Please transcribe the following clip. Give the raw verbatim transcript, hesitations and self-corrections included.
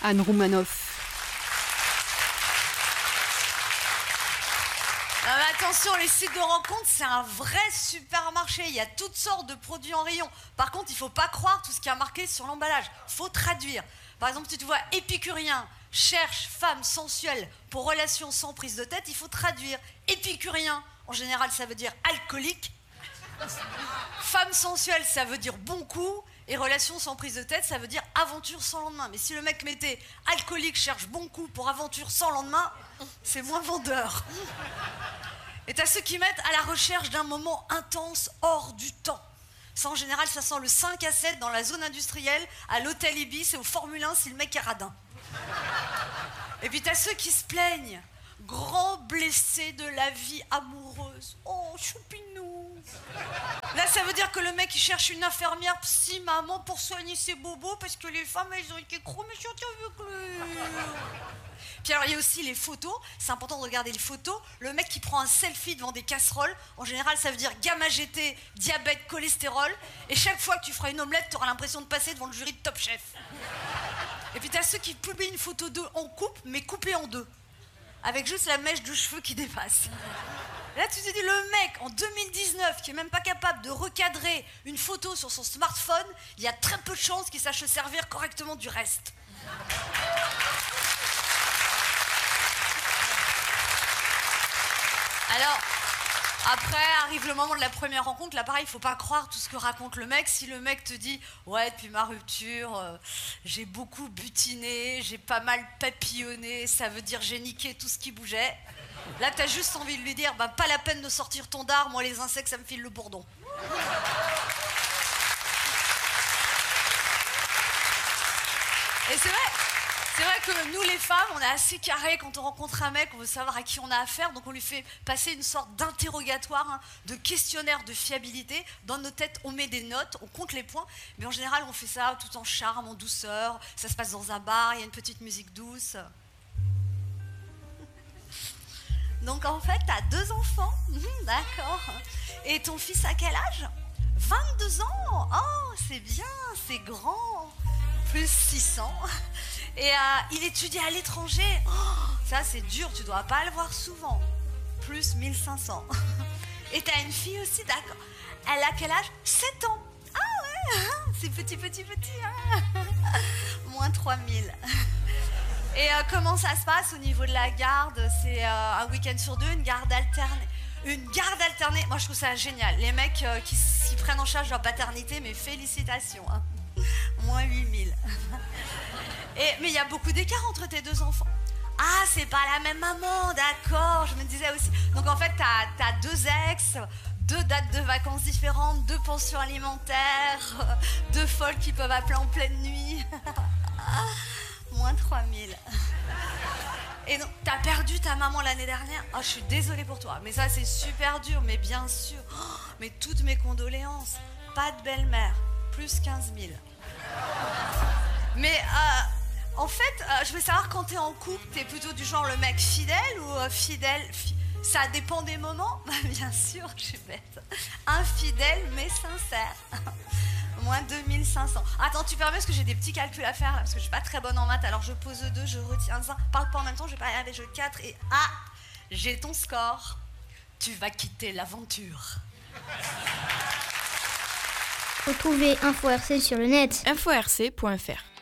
Anne Roumanoff. Non mais attention, les sites de rencontres, c'est un vrai supermarché. Il y a toutes sortes de produits en rayon. Par contre, il ne faut pas croire tout ce qui est marqué sur l'emballage. Il faut traduire. Par exemple, si tu vois épicurien, cherche femme sensuelle pour relation sans prise de tête, il faut traduire. Épicurien, en général, ça veut dire alcoolique. Femme sensuelle, ça veut dire bon coup. Et relation sans prise de tête, ça veut dire aventure sans lendemain. Mais si le mec mettait alcoolique cherche bon coup pour aventure sans lendemain, c'est moins vendeur. Et t'as ceux qui mettent à la recherche d'un moment intense hors du temps. Ça, en général, ça sent le cinq à sept dans la zone industrielle, à l'hôtel Ibis et au Formule un si le mec est radin. Et puis t'as ceux qui se plaignent. Grand blessé de la vie amoureuse. Oh, choupinou. Là, ça veut dire que le mec, il cherche une infirmière psy, maman, pour soigner ses bobos, parce que les femmes, elles ont été trop méchantes avec lui. Puis alors, il y a aussi les photos. C'est important de regarder les photos. Le mec qui prend un selfie devant des casseroles, en général, ça veut dire gamma G T, diabète, cholestérol. Et chaque fois que tu feras une omelette, tu auras l'impression de passer devant le jury de Top Chef. Et puis, t'as ceux qui publient une photo d'eux en couple, mais coupée en deux. Avec juste la mèche de cheveux qui dépasse. Là, tu te dis, le mec, en deux mille dix-neuf, qui est même pas capable de recadrer une photo sur son smartphone, il y a très peu de chances qu'il sache se servir correctement du reste. Alors, après arrive le moment de la première rencontre. Là, pareil, il faut pas croire tout ce que raconte le mec. Si le mec te dit « Ouais, depuis ma rupture, euh, j'ai beaucoup butiné, j'ai pas mal papillonné, ça veut dire j'ai niqué tout ce qui bougeait. » Là, t'as juste envie de lui dire bah, « Pas la peine de sortir ton dard, moi les insectes, ça me file le bourdon. » Et c'est vrai. C'est vrai que nous, les femmes, on est assez carrés quand on rencontre un mec, on veut savoir à qui on a affaire, donc on lui fait passer une sorte d'interrogatoire, hein, de questionnaire de fiabilité. Dans nos têtes, on met des notes, on compte les points, mais en général, on fait ça tout en charme, en douceur. Ça se passe dans un bar, il y a une petite musique douce. Donc en fait, t'as deux enfants, mmh, d'accord. Et ton fils a quel âge ? vingt-deux ans. Oh, c'est bien, c'est grand. Plus six cents. Et euh, il étudie à l'étranger. Oh, ça, c'est dur, tu dois pas le voir souvent. Plus mille cinq cents. Et t'as une fille aussi, d'accord. Elle a quel âge ? sept ans. Ah ouais, c'est petit, petit, petit. Hein. Moins trois mille. Et euh, comment ça se passe au niveau de la garde ? C'est euh, un week-end sur deux, une garde alternée. Une garde alternée, moi je trouve ça génial. Les mecs euh, qui, qui prennent en charge leur paternité, mais félicitations. Hein. Moins huit mille. Et, mais il y a beaucoup d'écart entre tes deux enfants. Ah, c'est pas la même maman, d'accord, je me disais aussi. Donc en fait, t'as, t'as deux ex, deux dates de vacances différentes, deux pensions alimentaires, deux folles qui peuvent appeler en pleine nuit. Moins trois mille. Et donc, t'as perdu ta maman l'année dernière. Oh, je suis désolée pour toi, mais ça c'est super dur, mais bien sûr. Oh, mais toutes mes condoléances. Pas de belle-mère, plus quinze mille. Mais euh, en fait, euh, je veux savoir, quand t'es en couple, t'es plutôt du genre le mec fidèle ou euh, fidèle fi- Ça dépend des moments. Bah, bien sûr, je suis bête. Infidèle mais sincère. Moins deux mille cinq cents. Attends, tu permets parce que j'ai des petits calculs à faire là, parce que je suis pas très bonne en maths. Alors je pose deux, je retiens un. Parle pas en même temps, je vais parler avec jeu quatre et ah, j'ai ton score. Tu vas quitter l'aventure. Retrouvez Info R C sur le net. info r c point f r